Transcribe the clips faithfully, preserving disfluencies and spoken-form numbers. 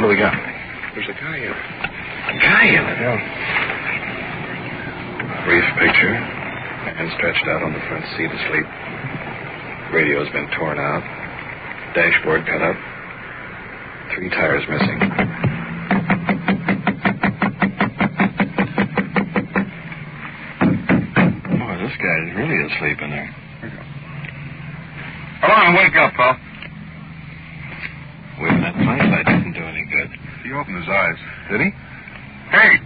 do we got? There's a guy in it. A guy in it? Yeah. Brief picture. Man stretched out on the front seat asleep. Radio's been torn out. Dashboard cut up. Three tires missing. Oh, this guy's really asleep in there. Come on, wake up, pal. Waving that flashlight didn't do any good. He opened his eyes. Did he? Hey!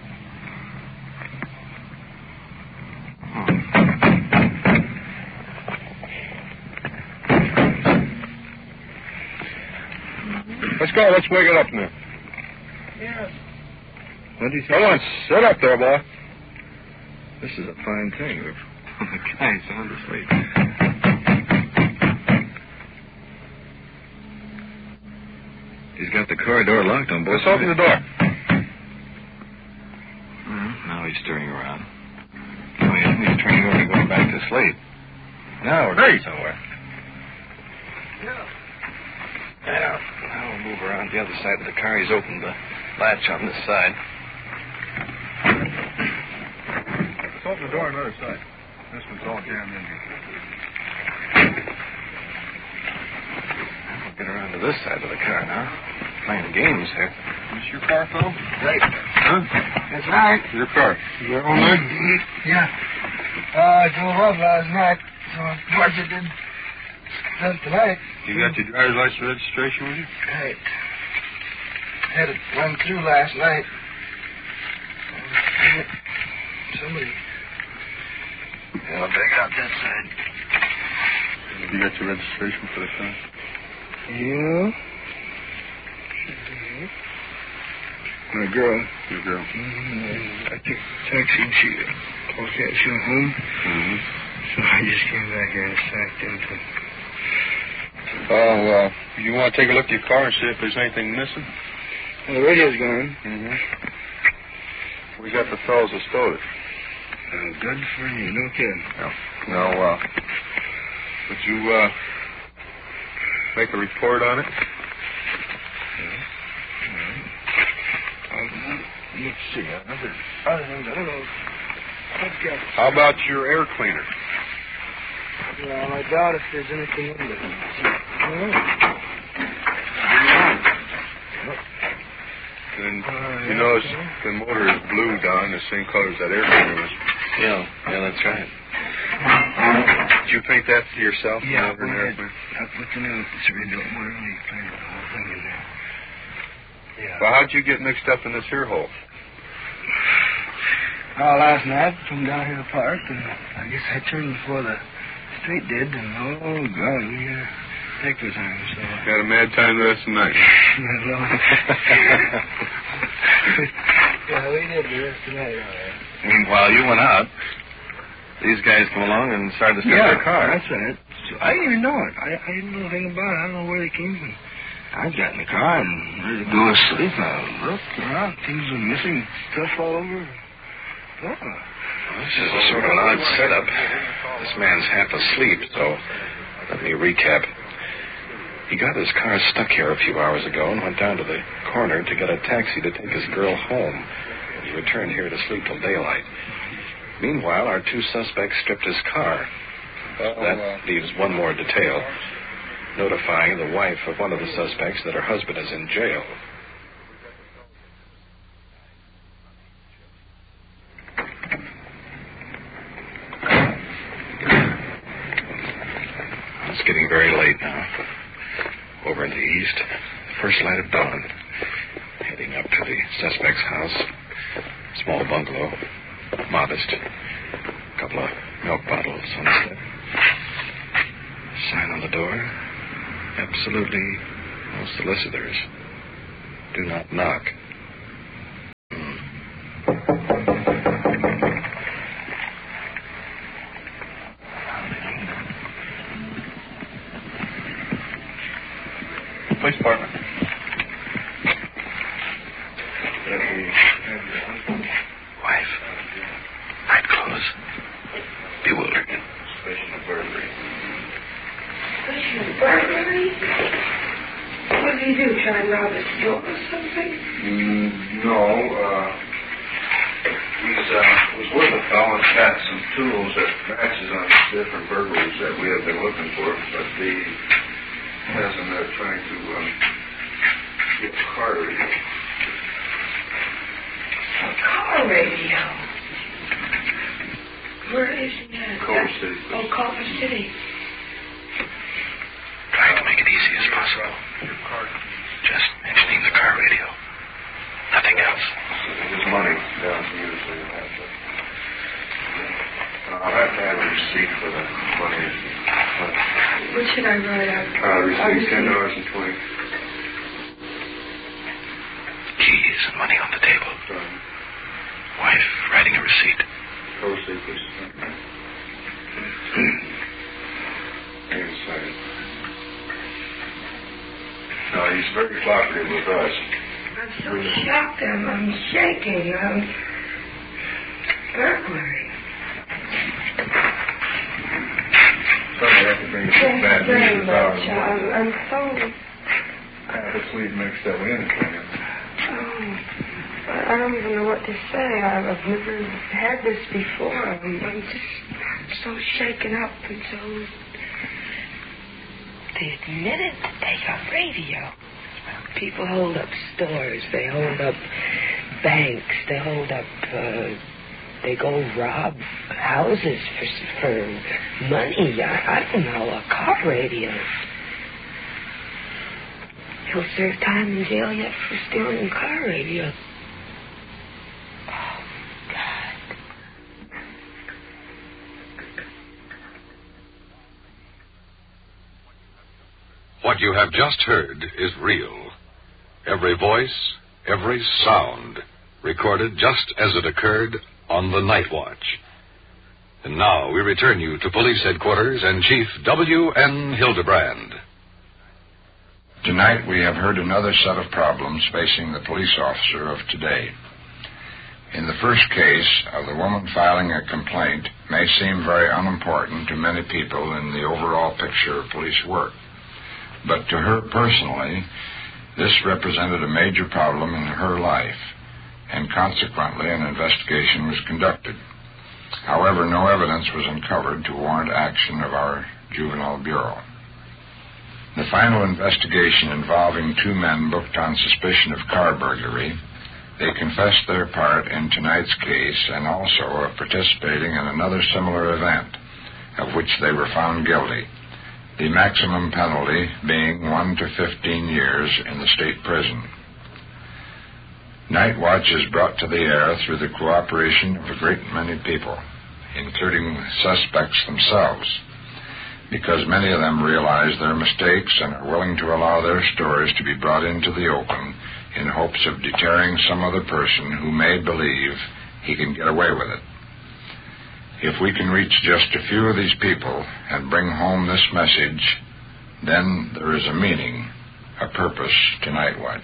Let's go. Let's wake it up now. Yes. What did he say? Come on, sit up there, boy. This is a fine thing. The guy's sound asleep. He's got the car door locked on both Let's sides. open the door. Mm, now he's turning around. No, he isn't. He's turning over and going back to sleep. Now we're Hey. going somewhere. Yeah. Now we'll move around the other side of the car. He's opened the latch on this side. Let's open the door on the other side. This one's all jammed in here. We'll get around to this side of the car now. Playing games here. Is this your car, Phil? Right. Huh? That's right. Your car. You there all night? Yeah. Uh, I drove up last night, so of course it did stuff tonight. You got your driver's license registration with you? Right. Had it run through last night. Somebody. Well, back out that side. You got your registration for the car? Yeah. My girl. Your girl. Mm-hmm. I took a taxi and she called that she went home. Mm-hmm. So I just came back here and sacked into. Oh, well, you want to take a look at your car and see if there's anything missing? Well, the radio's gone. Mm-hmm. We got the fellows that stole it. Oh, good for you. No kidding. No. Now, uh, would you, uh, make a report on it? Yeah. All right. Um, let's see. Other, other things, I don't know. I've got... How about your air cleaner? Well, I doubt if there's anything in there. Oh. And Uh, you yeah, notice okay. the motor is blue, Don, the same color as that air cleaner was. Yeah, yeah, that's right. Did you paint that to yourself? Yeah, Motor and go air ahead. cleaner? I put the new radio motor and he played the whole thing in there. Yeah. Well, how'd you get mixed up in this here hole? Oh, last night, from down here to the park, and I guess I turned before the street did, and oh, God, we had a heck of a time, so... Had a mad time the rest of the night. Yeah, we did the rest of the night, all right. Meanwhile, you went out. These guys come along and started to steal Yeah, their car. that's right. So I didn't even know it. I, I didn't know anything about it. I don't know where they came from. I got in the car and ready to go to sleep. I looked around. Things were missing. Stuff all over. Oh. Well, this is a sort of an odd setup. This man's half asleep, so let me recap. He got his car stuck here a few hours ago and went down to the corner to get a taxi to take his girl home. He returned here to sleep till daylight. Meanwhile, our two suspects stripped his car. That leaves one more detail, notifying the wife of one of the suspects that her husband is in jail. It's getting very late now. Over in the east, first light of dawn. Heading up to the suspect's house. Small bungalow. Modest. A couple of milk bottles on the step. Sign on the door. Absolutely no solicitors. Do not knock. Police department. Wife. Night clothes. Bewildered. Suspicion of burglary. Burglary? What do you do? Try and rob a store or something? Mm, no, uh, was, uh, was with a fellow and got some tools that matches on different burglaries that we have been looking for, but the hasn't uh, trying to um, get a car radio. A car radio? Where is he at? Culver City. Oh, Culver City. Trying to make it easy as possible. Just mentioning the car radio. Nothing else. There's money down here, so you'll have to. Uh, I'll have to have a receipt for the money. What should I write out? Uh, receipt ten dollars and twenty. Keys and money on the table. Wife writing a receipt. Go see, please. Maybe sign it. No, he's very cooperative with us. I'm so shocked. I'm, I'm shaking. I'm burglary. Sorry, I have to bring you some bad Thank you very news much. about I'm, I'm so... I have to sleep mixed up in it. Oh, I don't even know what to say. I've I've never had this before. I'm, I'm just so shaken up and so... They admitted that they got radio. People hold up stores. They hold up banks. They hold up... Uh, they go rob houses for for money. I, I don't know. A car radio. He'll serve time in jail yet for stealing a car radio. Oh, God. What you have just heard is real. Every voice, every sound, recorded just as it occurred on the Night Watch. And now we return you to Police Headquarters and Chief W N Hildebrand. Tonight we have heard another set of problems facing the police officer of today. In the first case of the woman filing a complaint may seem very unimportant to many people in the overall picture of police work. But to her personally, this represented a major problem in her life, and consequently an investigation was conducted. However, no evidence was uncovered to warrant action of our Juvenile Bureau. The final investigation involving two men booked on suspicion of car burglary, they confessed their part in tonight's case and also of participating in another similar event, of which they were found guilty, the maximum penalty being one to fifteen years in the state prison. Night Watch is brought to the air through the cooperation of a great many people, including suspects themselves, because many of them realize their mistakes and are willing to allow their stories to be brought into the open in hopes of deterring some other person who may believe he can get away with it. If we can reach just a few of these people and bring home this message, then there is a meaning, a purpose to Night Watch.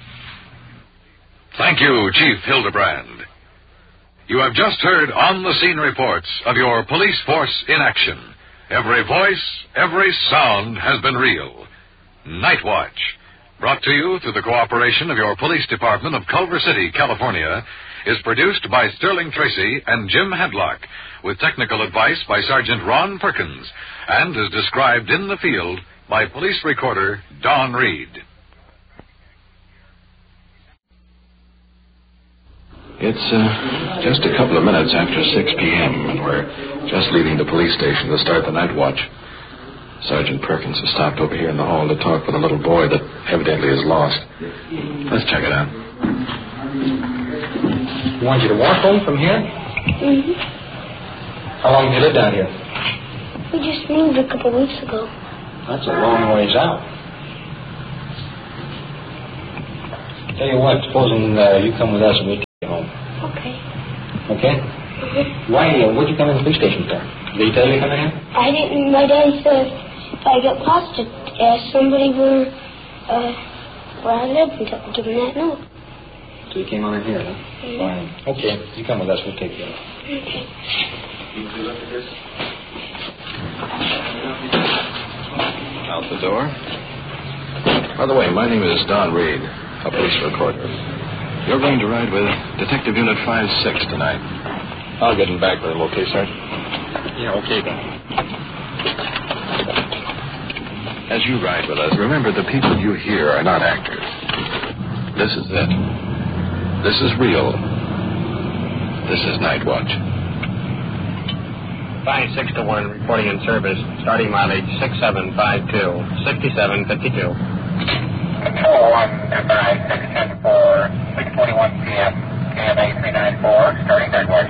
Thank you, Chief Hildebrand. You have just heard on-the-scene reports of your police force in action. Every voice, every sound has been real. Night Watch, brought to you through the cooperation of your police department of Culver City, California, is produced by Sterling Tracy and Jim Hadlock, with technical advice by Sergeant Ron Perkins, and is described in the field by police recorder Don Reed. It's uh, just a couple of minutes after six p.m., and we're just leaving the police station to start the night watch. Sergeant Perkins has stopped over here in the hall to talk with a little boy that evidently is lost. Let's check it out. You want you to walk home from here? Mm-hmm. How long have you lived down here? We just moved a couple weeks ago. That's a long ways out. Tell you what, supposing uh, you come with us and we take you home. Okay. Okay? Mm-hmm. Why, uh, what'd you come in the police station for? Did he tell you to come in here? I didn't. My dad said if I got lost, to ask somebody where, uh, where I lived and t- give him that note. So you came on in here, huh? Mm-hmm. Fine. Okay, you come with us, we'll take you out. Okay. You look at this? Out the door. By the way, my name is Don Reed, a police recorder. You're going to ride with Detective Unit five six tonight. I'll get him back with him, okay, Sergeant? Yeah, okay, then. As you ride with us, remember the people you hear are not actors. This is it. This is real. This is Night Watch. five six to one, reporting in service. Starting mileage six seven five two, sixty-seven fifty-two. Control one, five six ten four, six forty-one p.m. K M A three nine four, starting Night Watch.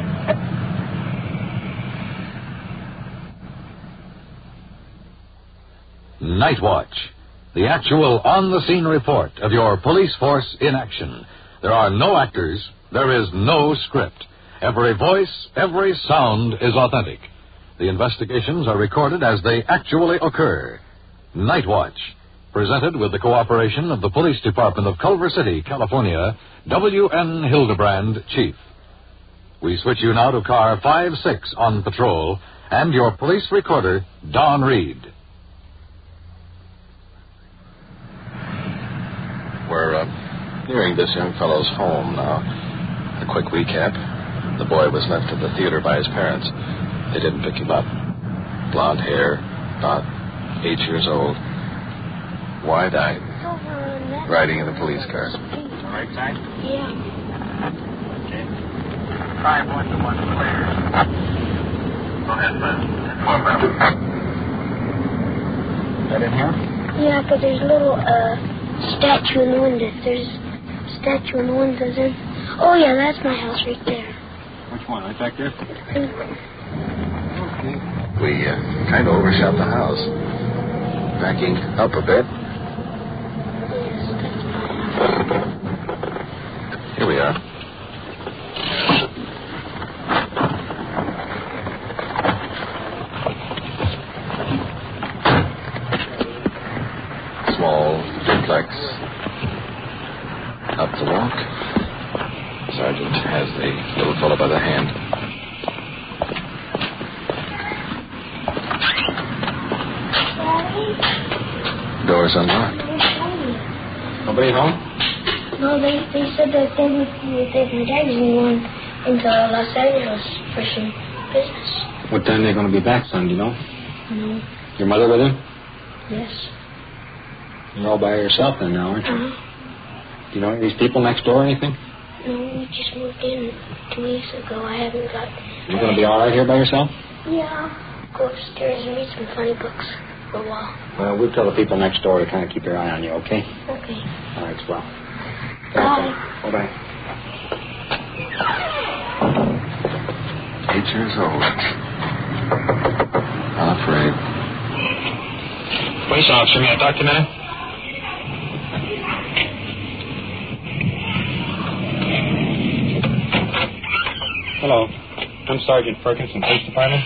Night Watch, the actual on-the-scene report of your police force in action. There are no actors. There is no script. Every voice, every sound is authentic. The investigations are recorded as they actually occur. Night Watch, presented with the cooperation of the Police Department of Culver City, California, W N Hildebrand, Chief. We switch you now to car five six on patrol and your police recorder, Don Reed. We're uh, nearing this young fellow's home now. A quick recap. The boy was left at the theater by his parents. They didn't pick him up. Blonde hair, about eight years old. Wide-eyed. Riding in a police car. Right side? Yeah. Okay. Five one to one clear. Go ahead, bud. Is that in here? Yeah, but there's a little uh, statue in the window. There's a statue in the windows. In. Oh, yeah, that's my house right there. Which one? Right back there? We uh, kind of overshot the house. Backing up a bit. Here we are. Small duplex. Up the walk. Sergeant has the little fellow by the hand. Door's unlocked. Nobody home? No, they, they said that they would take my dad anyone into Los Angeles for some business. What time are they going to be back, son? Do you know? No. Your mother with him? Yes. You're all by yourself then now, aren't you? Uh-huh. Do you know any of these people next door or anything? No, we just moved in two weeks ago. I haven't got... You're going to be all right here by yourself? Yeah. Go upstairs and read some funny books for a while. Well, we'll tell the people next door to kind of keep their eye on you, okay? Okay. All right, swell. Bye. Bye-bye. Eight years old. Unafraid. Police officer, may I talk to you a minute? Hello. I'm Sergeant Ferguson, Police Department.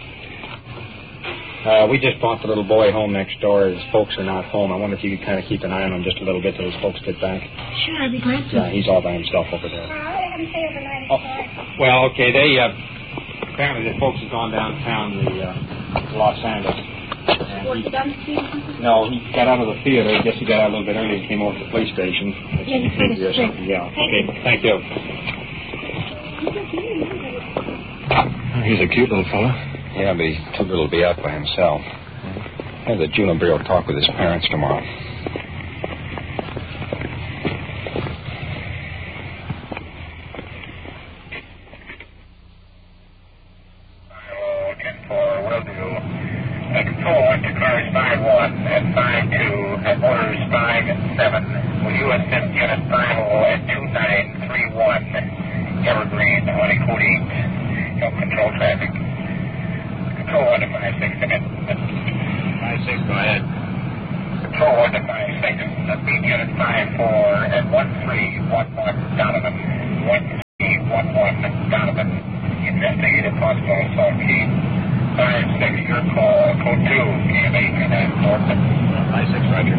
Uh, we just brought the little boy home next door. His folks are not home. I wonder if you could kind of keep an eye on him just a little bit till his folks get back. Sure, I'd be glad to. Yeah, he's all by himself over there. Uh, I can stay overnight. Oh, well, okay. They uh, apparently the folks have gone downtown the uh, Los Angeles. What, He, you done to you? no, he got out of the theater. I guess he got out a little bit early and came over to the police station. Yeah, he's pretty Or strict. something. Yeah. Okay. Thank you. He's a cute little fella. Yeah, but he took a little be out by himself. Have the juvenile bureau talk with his parents tomorrow. ten four, will do. Control one to cars five one and five two and motors five and seven. Will you assist unit five oh and two nine three one? Evergreen, twenty code eight. Help control traffic. Control one to five six, come in. five six, go ahead. Control one to five six. Meet unit five four and one three one one Donovan. one three one one Donovan. Investigate a possible assault key. five six, your call. Code two, K M A three nine four. five six, Roger.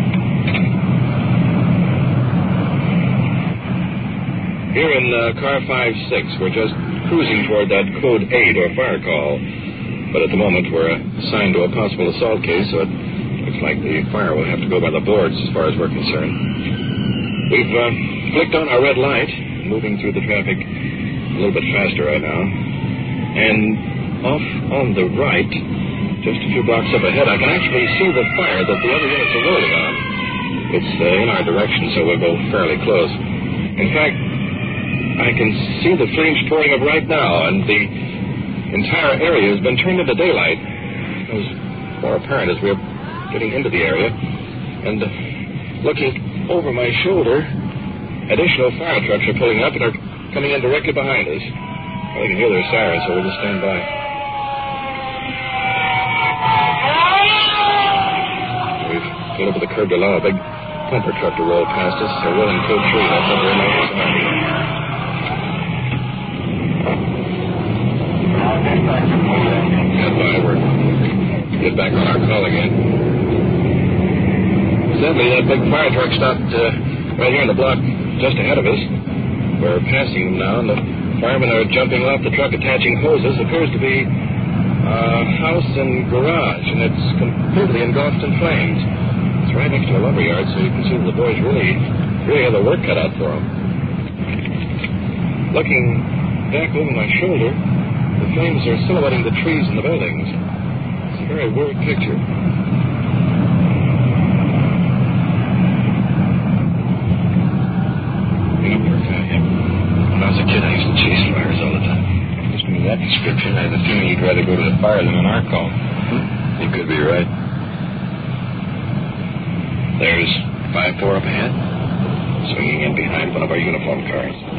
Here in uh, car five six, we're just cruising toward that code eight or fire call. But at the moment, we're assigned to a possible assault case, so it looks Looks like the fire will have to go by the boards as far as we're concerned. We've uh, flicked on our red light, moving through the traffic a little bit faster right now. And off on the right, just a few blocks up ahead, I can actually see the fire that the other units are rolling on. It's uh, in our direction, so we'll go fairly close. In fact, I can see the flames pouring up right now, and the entire area has been turned into daylight. It was more apparent as we were getting into the area. And uh, looking over my shoulder, additional fire trucks are pulling up and are coming in directly behind us. Well, I can hear their sirens, so we'll just stand by. We've pulled up at the curb to allow a big pumper truck to roll past us. They're rolling code three. That's what we're making sound. Stand by. We're get back on our call again. Suddenly, that big fire truck stopped uh, right here in the block just ahead of us. We're passing them now, and the firemen are jumping off the truck, attaching hoses. Appears to be a house and garage, and it's completely engulfed in flames. It's right next to a lumber yard, so you can see that the boys really, really have the work cut out for them. Looking back over my shoulder, the flames are silhouetting the trees and the buildings. It's a very weird picture. When I was a kid, I used to chase fires all the time. Listening to that description, I had a feeling you'd rather go to the fire than an our call. You could be right. There's five four up ahead, swinging in behind one of our uniformed cars.